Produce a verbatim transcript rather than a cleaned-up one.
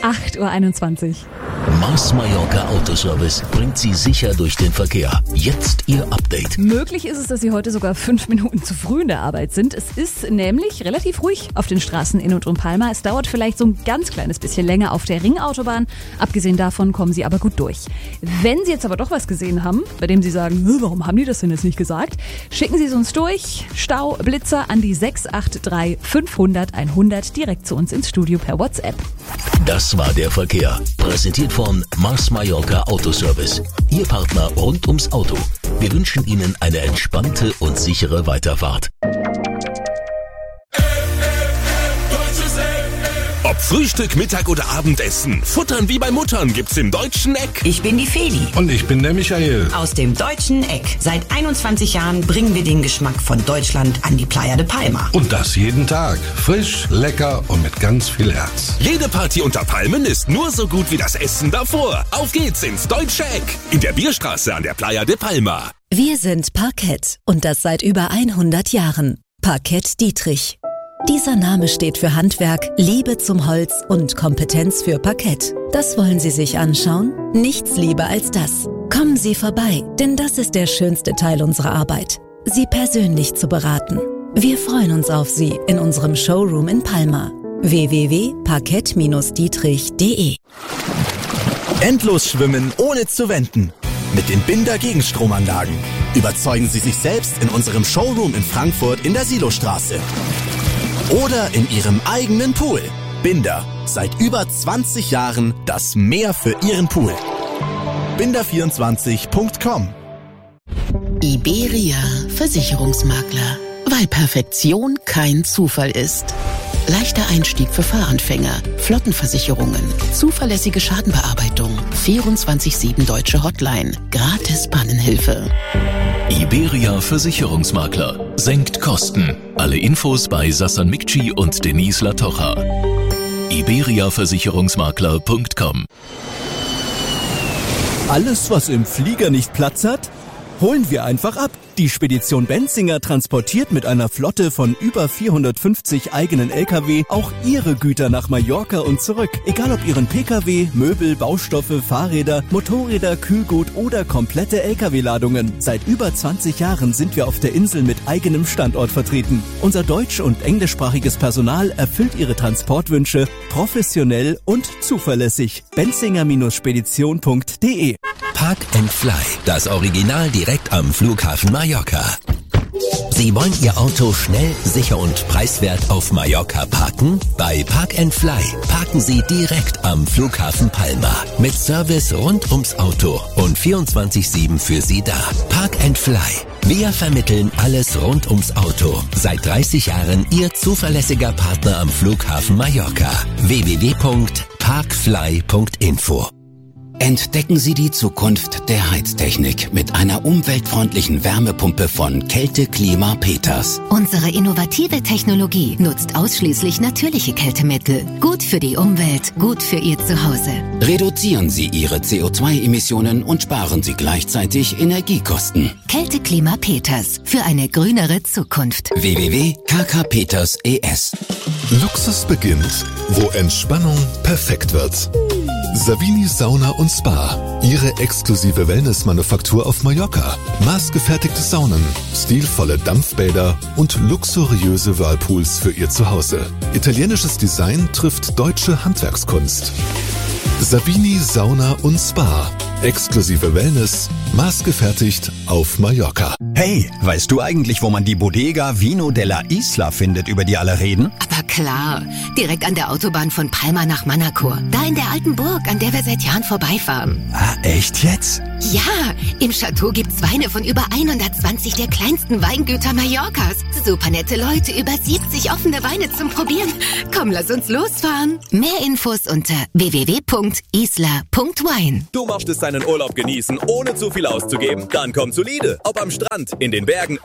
acht Uhr einundzwanzig. Mars Mallorca Autoservice bringt Sie sicher durch den Verkehr. Jetzt Ihr Update. Möglich ist es, dass Sie heute sogar fünf Minuten zu früh in der Arbeit sind. Es ist nämlich relativ ruhig auf den Straßen in und um Palma. Es dauert vielleicht so ein ganz kleines bisschen länger auf der Ringautobahn. Abgesehen davon kommen Sie aber gut durch. Wenn Sie jetzt aber doch was gesehen haben, bei dem Sie sagen, warum haben die das denn jetzt nicht gesagt, schicken Sie es uns durch. Stau, Blitzer an die sechs acht drei fünfhundert hundert direkt zu uns ins Studio per WhatsApp. Das war der Verkehr. Präsentiert von Mars Mallorca Autoservice. Ihr Partner rund ums Auto. Wir wünschen Ihnen eine entspannte und sichere Weiterfahrt. Ob Frühstück, Mittag oder Abendessen, Futtern wie bei Muttern gibt's im Deutschen Eck. Ich bin die Feli. Und ich bin der Michael. Aus dem Deutschen Eck. Seit einundzwanzig Jahren bringen wir den Geschmack von Deutschland an die Playa de Palma. Und das jeden Tag. Frisch, lecker und mit ganz viel Herz. Jede Party unter Palmen ist nur so gut wie das Essen davor. Auf geht's ins Deutsche Eck. In der Bierstraße an der Playa de Palma. Wir sind Parkett und das seit über hundert Jahren. Parkett Dietrich. Dieser Name steht für Handwerk, Liebe zum Holz und Kompetenz für Parkett. Das wollen Sie sich anschauen? Nichts lieber als das. Kommen Sie vorbei, denn das ist der schönste Teil unserer Arbeit. Sie persönlich zu beraten. Wir freuen uns auf Sie in unserem Showroom in Palma. w w w punkt parkett dietrich punkt de Endlos schwimmen, ohne zu wenden. Mit den Binder Gegenstromanlagen. Überzeugen Sie sich selbst in unserem Showroom in Frankfurt in der Silostraße. Oder in Ihrem eigenen Pool. Binder. Seit über zwanzig Jahren das Meer für Ihren Pool. binder vierundzwanzig punkt com. Iberia Versicherungsmakler. Weil Perfektion kein Zufall ist. Leichter Einstieg für Fahranfänger, Flottenversicherungen, zuverlässige Schadenbearbeitung, vierundzwanzig sieben deutsche Hotline, gratis Pannenhilfe. Iberia Versicherungsmakler. Senkt Kosten. Alle Infos bei Sassan Mikci und Denise Latocha. iberia versicherungsmakler punkt com. Alles, was im Flieger nicht Platz hat, holen wir einfach ab. Die Spedition Benzinger transportiert mit einer Flotte von über vierhundertfünfzig eigenen L K W auch Ihre Güter nach Mallorca und zurück. Egal ob Ihren P K W, Möbel, Baustoffe, Fahrräder, Motorräder, Kühlgut oder komplette L K W-Ladungen. Seit über zwanzig Jahren sind wir auf der Insel mit eigenem Standort vertreten. Unser deutsch- und englischsprachiges Personal erfüllt Ihre Transportwünsche professionell und zuverlässig. benzinger Spedition punkt de. Park and Fly, das Original direkt am Flughafen Mallorca. Sie wollen Ihr Auto schnell, sicher und preiswert auf Mallorca parken? Bei Park and Fly parken Sie direkt am Flughafen Palma. Mit Service rund ums Auto und vierundzwanzig sieben für Sie da. Park and Fly. Wir vermitteln alles rund ums Auto. Seit dreißig Jahren Ihr zuverlässiger Partner am Flughafen Mallorca. w w w punkt parkfly punkt info. Entdecken Sie die Zukunft der Heiztechnik mit einer umweltfreundlichen Wärmepumpe von Kälte Klima Peters. Unsere innovative Technologie nutzt ausschließlich natürliche Kältemittel. Gut für die Umwelt, gut für Ihr Zuhause. Reduzieren Sie Ihre C O zwei Emissionen und sparen Sie gleichzeitig Energiekosten. Kälte Klima Peters für eine grünere Zukunft. w w w punkt k k peters punkt e s. Luxus beginnt, wo Entspannung perfekt wird. Savini Sauna und Spa. Ihre exklusive Wellness-Manufaktur auf Mallorca. Maßgefertigte Saunen, stilvolle Dampfbäder und luxuriöse Whirlpools für Ihr Zuhause. Italienisches Design trifft deutsche Handwerkskunst. Savini Sauna und Spa. Exklusive Wellness, maßgefertigt auf Mallorca. Hey, weißt du eigentlich, wo man die Bodega Vino della Isla findet, über die alle reden? Aber klar, direkt an der Autobahn von Palma nach Manacor. Da in der alten Burg, an der wir seit Jahren vorbeifahren. Ah, echt jetzt? Ja, im Chateau gibt's Weine von über hundertzwanzig der kleinsten Weingüter Mallorcas. Super nette Leute, über siebzig offene Weine zum Probieren. Komm, lass uns losfahren. Mehr Infos unter w w w punkt isla punkt wine. Du möchtest deinen Urlaub genießen, ohne zu viel auszugeben? Dann komm zu Lide. Ob am Strand, in den Bergen